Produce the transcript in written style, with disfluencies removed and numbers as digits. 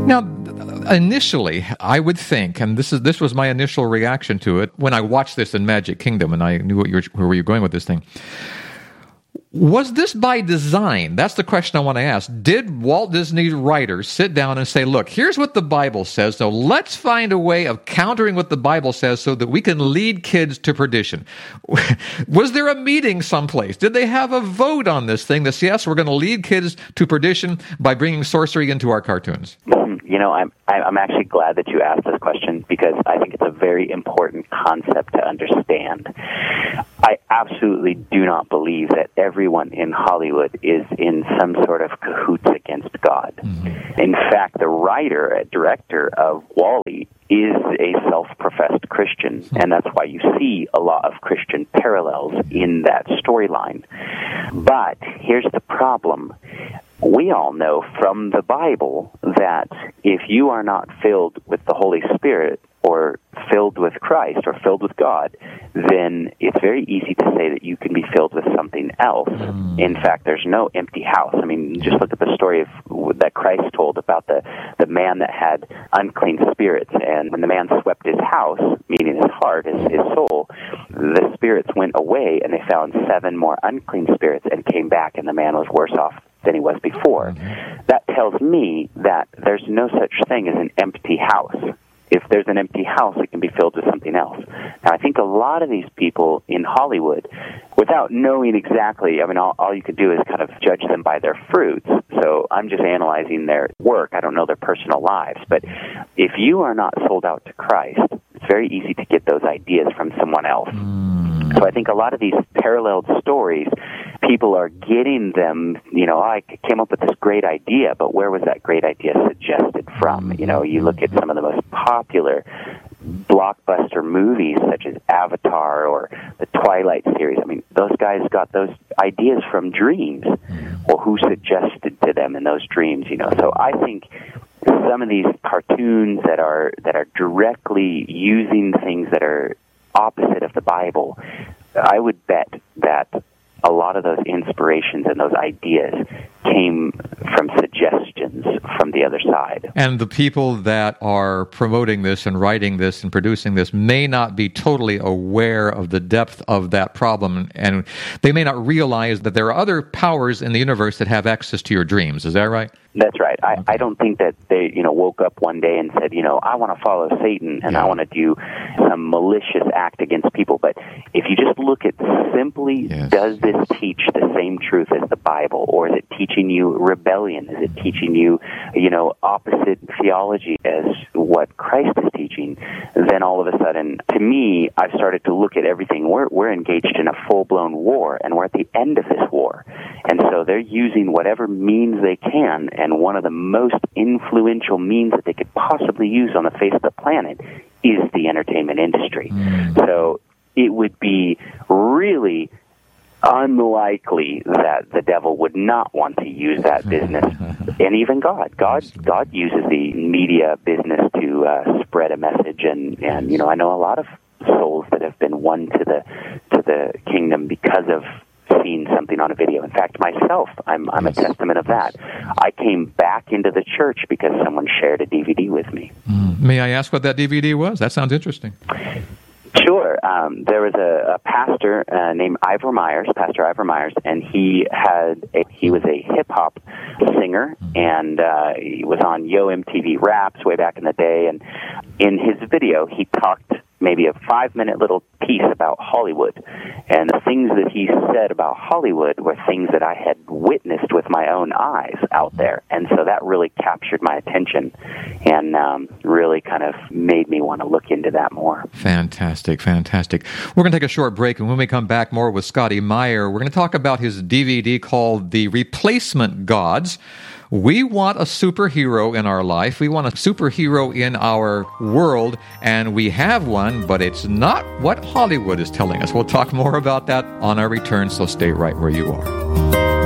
Now, initially, I would think, and this was my initial reaction to it when I watched this in Magic Kingdom, and I knew where you're going with this thing. Was this by design? That's the question I want to ask. Did Walt Disney writers sit down and say, look, here's what the Bible says, so let's find a way of countering what the Bible says so that we can lead kids to perdition? Was there a meeting someplace? Did they have a vote on this thing that, yes, we're going to lead kids to perdition by bringing sorcery into our cartoons? You know, I'm actually glad that you asked this question, because I think it's a very important concept to understand. I absolutely do not believe that everyone in Hollywood is in some sort of cahoots against God. Mm-hmm. In fact, the director of WALL-E is a self-professed Christian, and that's why you see a lot of Christian parallels in that storyline. But here's the problem. We all know from the Bible that if you are not filled with the Holy Spirit, or filled with Christ, or filled with God, then it's very easy to say that you can be filled with something else. In fact, there's no empty house. I mean, just look at the story that Christ told about the man that had unclean spirits, and when the man swept his house, meaning his heart, his soul, the spirits went away, and they found 7 more unclean spirits and came back, and the man was worse off than he was before. That tells me that there's no such thing as an empty house. If there's an empty house, it can be filled with something else. Now, I think a lot of these people in Hollywood, without knowing exactly, I mean, all you could do is kind of judge them by their fruits. So I'm just analyzing their work. I don't know their personal lives. But if you are not sold out to Christ, it's very easy to get those ideas from someone else. So I think a lot of these paralleled stories, people are getting them, you know, I came up with this great idea, but where was that great idea suggested from? You know, you look at some of the most popular blockbuster movies such as Avatar or the Twilight series. I mean, those guys got those ideas from dreams, or who suggested to them in those dreams, you know. So I think some of these cartoons that are directly using things that are opposite of the Bible, I would bet that a lot of those inspirations and those ideas came from suggestions from the other side. And the people that are promoting this and writing this and producing this may not be totally aware of the depth of that problem, and they may not realize that there are other powers in the universe that have access to your dreams. Is that right? That's right. I don't think that they, you know, woke up one day and said, you know, I want to follow Satan and I want to do some malicious act against people. But if you just look at simply, does this teach the same truth as the Bible, or is it teaching you rebellion? Is it teaching you, you know, opposite theology as what Christ is teaching? Then all of a sudden, to me, I've started to look at everything. We're engaged in a full-blown war, and we're at the end of this war. And so they're using whatever means they can, and one of the most influential means that they could possibly use on the face of the planet is the entertainment industry. So it would be really unlikely that the devil would not want to use that business. And even God uses the media business to spread a message, and you know, I know a lot of souls that have been won to the kingdom because of seeing something on a video. In fact, myself, I'm a testament of that. I came back into the church because someone shared a DVD with me. May I ask what that DVD was? That sounds interesting. Sure. There was a pastor named Pastor Ivor Myers, and he was a hip-hop singer, and he was on Yo MTV Raps way back in the day, and in his video, he talked maybe a 5-minute little piece about Hollywood. And the things that he said about Hollywood were things that I had witnessed with my own eyes out there. And so that really captured my attention and really kind of made me want to look into that more. Fantastic, fantastic. We're going to take a short break, and when we come back more with Scotty Meyer, we're going to talk about his DVD called The Replacement Gods. We want a superhero in our life. We want a superhero in our world, and we have one, but it's not what Hollywood is telling us. We'll talk more about that on our return, so stay right where you are.